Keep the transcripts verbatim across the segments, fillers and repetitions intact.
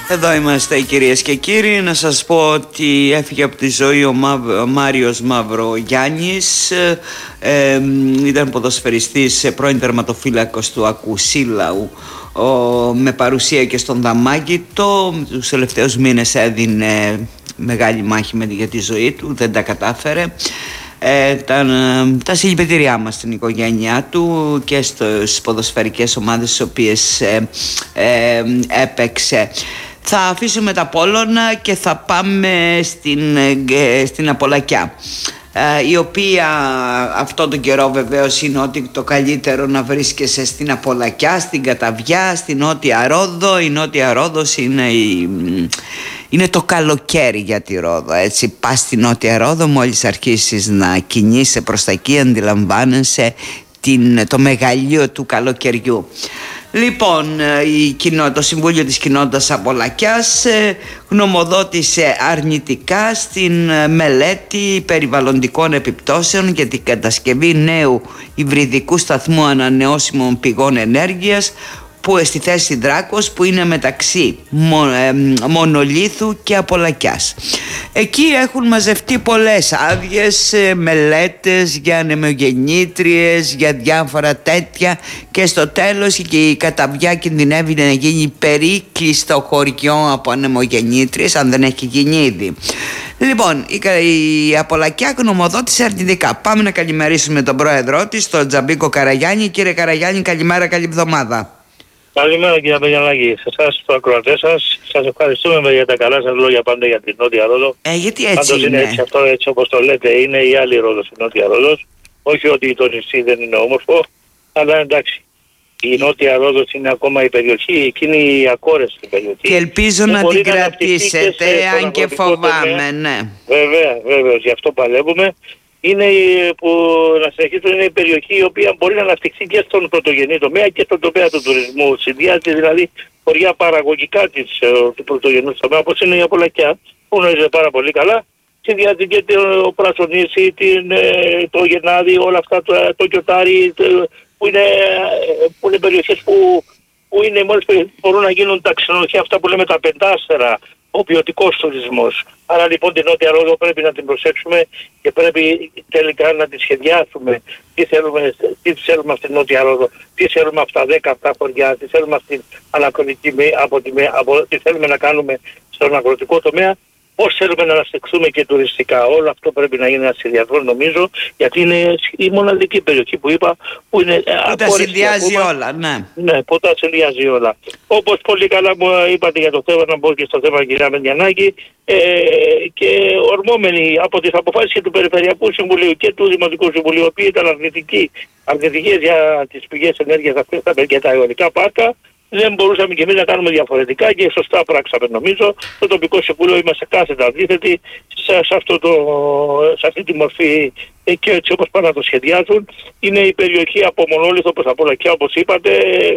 Εδώ είμαστε κυρίες και κύριοι. Να σας πω ότι έφυγε από τη ζωή ο, Μαύ, ο Μάριος Μαυρογιάννης. ε, Ήταν ποδοσφαιριστής, πρώην τερματοφύλακος του Ακουσίλαου, ο, με παρουσία και στον Δαμάγκητο. Τους τελευταίους μήνες έδινε μεγάλη μάχη με, για τη ζωή του, δεν τα κατάφερε. Ε, τα, τα συλληπιτήριά μας στην οικογένειά του και στις ποδοσφαιρικές ομάδες στις οποίες ε, ε, έπαιξε. Θα αφήσουμε τα Πόλωνα και θα πάμε στην, ε, στην Απολακιά, ε, η οποία αυτό τον καιρό βεβαίως είναι ότι το καλύτερο να βρίσκεσαι στην Απολακιά, στην Καταβιά, στην Νότια Ρόδο. Η Νότια Ρόδος είναι, η, είναι το καλοκαίρι για τη Ρόδο, έτσι. Πας στη Νότια Ρόδο, μόλις αρχίσεις να κινείσαι προς τα εκεί αντιλαμβάνεσαι την, το μεγαλείο του καλοκαιριού. Λοιπόν, η κοινό, το Συμβούλιο της Κοινότητας Απολακιάς γνωμοδότησε αρνητικά στην μελέτη περιβαλλοντικών επιπτώσεων για την κατασκευή νέου υβριδικού σταθμού ανανεώσιμων πηγών ενέργειας που στη θέση Δράκος, που είναι μεταξύ Μο, ε, Μονολίθου και Απολακιάς. Εκεί έχουν μαζευτεί πολλές άδειες, ε, μελέτες για ανεμογεννήτριες, για διάφορα τέτοια, και στο τέλος και η Καταβιά κινδυνεύει να γίνει περίκλειστο χωριό από ανεμογεννήτριες, αν δεν έχει γίνει ήδη. Λοιπόν, η, η Απολακιά γνωμοδότησε αρνητικά. Πάμε να καλημερίσουμε τον πρόεδρό της, τον Τζαμπίκο Καραγιάννη. Κύριε Καραγιάννη, καλημέρα, καλή εβδομάδα. Καλημέρα κύριε Παγιανάκη, σε εσάς, στους ακροατές σας. Σας ευχαριστούμε για τα καλά σας λόγια πάντα για την Νότια Ρόδο. Ε, γιατί έτσι Πάντως είναι. είναι έτσι, αυτό έτσι όπως το λέτε, είναι η άλλη Ρόδος, η Νότια Ρόδος. Όχι ότι το νησί δεν είναι όμορφο, αλλά εντάξει. Η Νότια Ρόδος είναι ακόμα η περιοχή, εκείνη η ακόρεστη περιοχή. Και ελπίζω να την κρατήσετε, αν και φοβάμαι, ναι. Βέβαια, βέβαια, γι' αυτό παλεύουμε. Είναι που να συνεχίσουν, είναι η περιοχή η οποία μπορεί να αναπτυχθεί και στον πρωτογενή τομέα και στον τομέα του τουρισμού. Συνδυάζει δηλαδή χωριά παραγωγικά της, του πρωτογενούς τομέα, όπως είναι η Απολακιά, που γνωρίζετε πάρα πολύ καλά. Συνδυάζει και το Πρασονήσι, την, το Γενάδι, όλα αυτά, το, το Κιωτάρι, το, που, είναι, που είναι περιοχές που, που είναι μόλις μπορούν να γίνουν τα ξενοδοχεία, αυτά που λέμε τα πεντάστερα, ο ποιοτικός τουρισμός. Άρα λοιπόν την Νότια Ρόδο πρέπει να την προσέξουμε και πρέπει τελικά να τη σχεδιάσουμε. Τι θέλουμε, τι θέλουμε στην Νότια Ρόδο, τι θέλουμε από τα δέκα αυτά χωριά, τι θέλουμε στην ανακροτική, από τη, από, τι θέλουμε να κάνουμε στον αγροτικό τομέα, πώς θέλουμε να αναπτυχθούμε και τουριστικά. Όλο αυτό πρέπει να γίνει ένα συνδυασμό, νομίζω, γιατί είναι η μοναδική περιοχή που είπα που είναι. Που τα συνδυάζει όλα, ναι. Ναι, που τα συνδυάζει όλα. Όπως πολύ καλά μου είπατε για το θέμα, να μπω και στο θέμα, κυρία Μεντιανάκη, ε, και ορμόμενοι από τις αποφάσεις και του Περιφερειακού Συμβουλίου και του Δημοτικού Συμβουλίου, οι οποίοι ήταν αρνητικοί, αρνητικές για τις πηγές ενέργειας αυτές και τα αιωλικά πάρκα, δεν μπορούσαμε και εμείς να κάνουμε διαφορετικά και σωστά πράξαμε, νομίζω. Το τοπικό συμβούλιο είμαστε κάθετα αντίθετοι σε, σε, αυτό το, σε αυτή τη μορφή και έτσι όπως πάνε να το σχεδιάζουν. Είναι η περιοχή από Μονόλιθο, όπως από Απολακιά, όπως είπατε,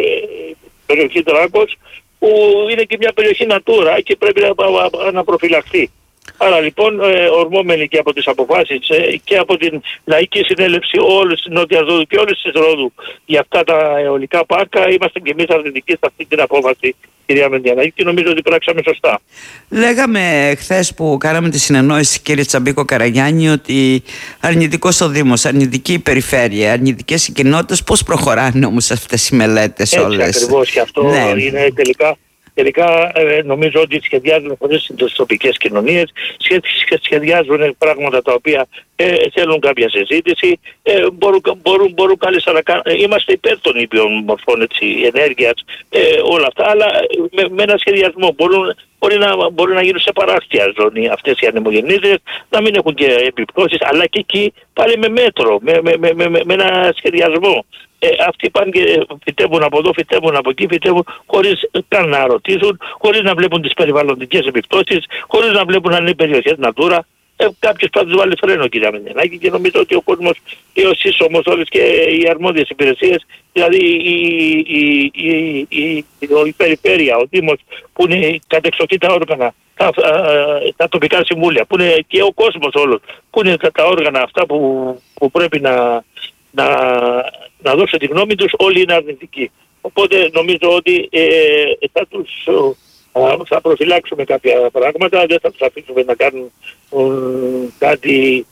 περιοχή Δράκος, που είναι και μια περιοχή Natura και πρέπει να, να προφυλαχθεί. Άρα λοιπόν, ε, ορμόμενοι και από τις αποφάσεις ε, και από την Λαϊκή Συνέλευση όλης της Νότιας Ρόδου και όλης της Ρόδου για αυτά τα αιωλικά πάρκα, είμαστε και εμείς αρνητικοί σε αυτή την απόφαση, κυρία Μεντιανάκη, και νομίζω ότι πράξαμε σωστά. Λέγαμε χθες που κάναμε τη συνεννόηση, κύριε Τσαμπίκο Καραγιάννη, ότι αρνητικός ο Δήμος, αρνητική η περιφέρεια, αρνητικές οι κοινότητες. Πώς προχωράνε όμως αυτές οι μελέτες όλες? Έτσι ακριβώς, και αυτό ναι. είναι τελικά. Τελικά ε, νομίζω ότι σχεδιάζουν χωρίς τις τοπικές κοινωνίες, σχεδιάζουν πράγματα τα οποία ε, θέλουν κάποια συζήτηση, ε, μπορούν, μπορούν, μπορούν κάλλιστα να κάνουν. Είμαστε υπέρ των ήπιων μορφών ενέργειας, ε, όλα αυτά, αλλά με, με ένα σχεδιασμό μπορούν, μπορεί, να, μπορεί να γίνουν σε παράκτια ζώνη αυτές οι ανεμογεννήτριες, να μην έχουν και επιπτώσεις, αλλά και εκεί πάλι με μέτρο, με, με, με, με, με ένα σχεδιασμό. Ε, αυτοί πάνε και φυτεύουν από εδώ, φυτεύουν από εκεί, φυτεύουν χωρίς καν να ρωτήσουν, χωρίς να βλέπουν τις περιβαλλοντικές επιπτώσεις, χωρίς να βλέπουν αν είναι περιοχές Natura. Ε, κάποιος θα τους βάλει φρένο, κυρία Μεντιανάκη, και νομίζω ότι ο κόσμος και εσείς όμως όλες και οι αρμόδιες υπηρεσίες, δηλαδή η, η, η, η, η περιφέρεια, ο Δήμος, που είναι κατεξοχή τα όργανα, τα, τα τοπικά συμβούλια, που είναι και ο κόσμος όλος, που είναι τα όργανα αυτά που, που πρέπει να, να, να δώσουν τη γνώμη τους, όλοι είναι αρνητικοί. Οπότε νομίζω ότι ε, θα τους θα προφυλάξουμε κάποια πράγματα, δεν θα τους αφήσουμε να κάνουν ε, κάτι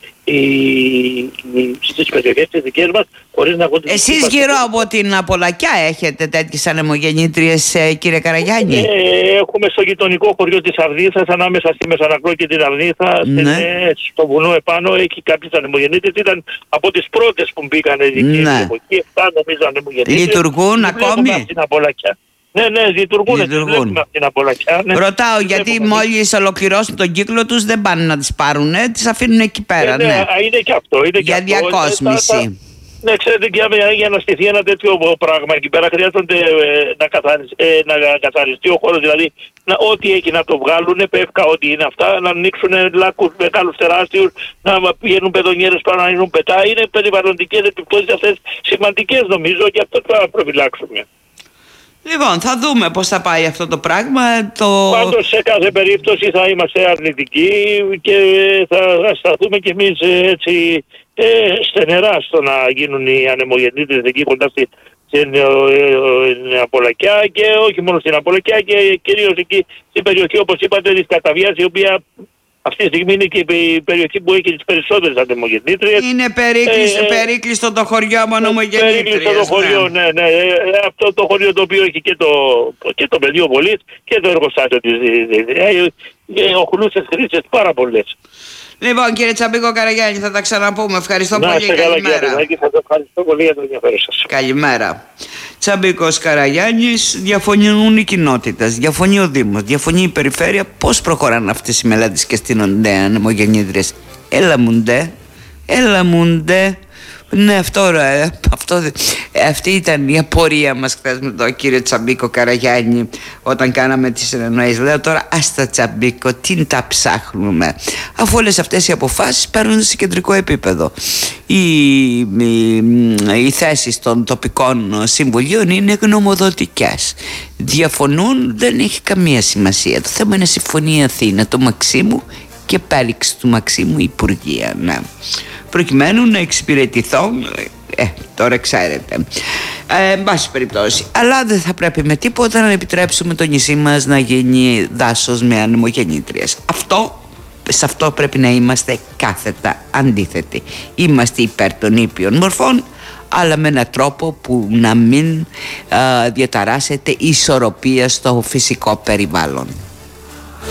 στις περιοχές τις δικές μας χωρίς να έχουν... Εσείς γύρω από την Απολακιά έχετε τέτοιες ανεμογεννήτριες, κύριε Καραγιάννη? Ε, έχουμε στο γειτονικό χωριό της Αυδίθας, ανάμεσα στη Μεσανακλό και την Αυδίθα, ναι. στο βουνό επάνω έχει κάποιες ανεμογεννήτριες, ήταν από τις πρώτες που μπήκαν εκεί, ναι. εποχή, εφτά νομίζω ανεμογεννήτριες. Λειτουργούν ακόμη? Στην Απολακιά. Ναι, ναι, λειτουργούν. Λειτουργούν. Ναι. Ρωτάω γιατί μόλις ολοκληρώσουν τον κύκλο τους δεν πάνε να τις πάρουν, ε, τις αφήνουν εκεί πέρα. Ναι, ναι. ναι. Είναι και αυτό. Είναι για και διακόσμηση. Αυτό. Ναι, ξέρετε, για, για να στηθεί ένα τέτοιο πράγμα εκεί πέρα χρειάζονται ε, να, καθαρισ, ε, να καθαριστεί ο χώρος. Δηλαδή, να, ό,τι έχει να το βγάλουν, πεύκα, ό,τι είναι αυτά, να ανοίξουν λάκκους μεγάλους τεράστιους, να πηγαίνουν πεδονιέρες πάνω να γίνουν πετά. Είναι περιβαλλοντικές επιπτώσεις αυτές σημαντικές νομίζω και αυτό θα προφυλάξουμε. Λοιπόν, θα δούμε πώς θα πάει αυτό το πράγμα. Το... Πάντως σε κάθε περίπτωση θα είμαστε αρνητικοί και θα σταθούμε κι εμείς έτσι ε, στενερά στο να γίνουν οι ανεμογεννήτριες εκεί κοντά στη, στην ε, ε, Απολακιά και όχι μόνο στην Απολακιά και κυρίως εκεί στην περιοχή όπως είπατε της Καταβιάς, η οποία αυτή τη στιγμή είναι και η περιοχή που έχει τις περισσότερες ανεμογεννήτριες. Είναι περίκλειστο, ε, περίκλειστο το χωριό με ανεμογεννήτριες. Περίκλειστο το χωριό, ναι, ναι. ναι. Αυτό το χωριό το οποίο έχει και το, και το πεδίο βολής και το εργοστάσιο της. Ε, οχλούσες χρήσεις πάρα πολλές. Λοιπόν, κύριε Τσαμπίκο Καραγιάννη, θα τα ξαναπούμε. Ευχαριστώ να, πολύ. Καλημέρα. Σας ευχαριστώ πολύ για το ενδιαφέρον σας. Καλημέρα. Τσαμπίκος Καραγιάννης, διαφωνούν οι κοινότητες, διαφωνεί ο Δήμος, διαφωνεί η Περιφέρεια. Πώς προχωράνε αυτές οι μελέτες και στείνονται ανεμογεννήτριες? Έλα μου ντε, έλα μου ντε. Ναι, αυτό, ρε, αυτό, αυτή ήταν η απορία μας χθες με τον κύριο Τσαμπίκο Καραγιάννη όταν κάναμε τις συνεννοήσεις. Λέω τώρα, άστα Τσαμπίκο, τι τα ψάχνουμε, αφού όλες αυτές οι αποφάσεις παίρνουν σε κεντρικό επίπεδο. Οι, οι, οι θέσεις των τοπικών συμβουλίων είναι γνωμοδοτικές. Διαφωνούν, δεν έχει καμία σημασία. Το θέμα είναι συμφωνεί η Αθήνα, το Μαξίμου και επέλεξε του Μαξίμου Υπουργεία, ναι, προκειμένου να εξυπηρετηθώ, ε, τώρα ξέρετε, ε, εν πάση περιπτώσει. Αλλά δεν θα πρέπει με τίποτα να επιτρέψουμε το νησί μας να γίνει δάσος με ανεμογεννήτριες. Αυτό, σε αυτό πρέπει να είμαστε κάθετα αντίθετοι. Είμαστε υπέρ των ήπιων μορφών, αλλά με έναν τρόπο που να μην ε, διαταράσσεται η ισορροπία στο φυσικό περιβάλλον.